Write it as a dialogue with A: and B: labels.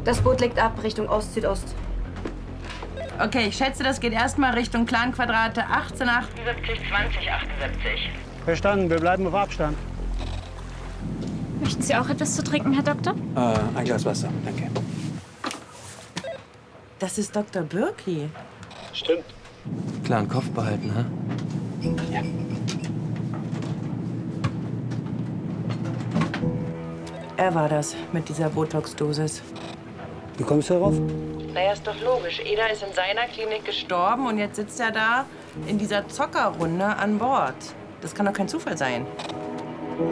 A: Das Boot legt ab, Richtung Ost-Südost.
B: Okay, ich schätze, das geht erstmal Richtung Clan-Quadrate 1878, 2078.
C: Verstanden, wir bleiben auf Abstand.
D: Möchten Sie auch etwas zu trinken, Herr Doktor?
E: Ein Glas Wasser, danke.
B: Das ist Dr. Birki.
C: Stimmt.
E: Klaren Kopf behalten, hä? Ja.
B: Er war das mit dieser Botox-Dosis.
C: Wie kommst du darauf?
B: Naja, ist doch logisch. Eda ist in seiner Klinik gestorben und jetzt sitzt er da in dieser Zockerrunde an Bord. Das kann doch kein Zufall sein.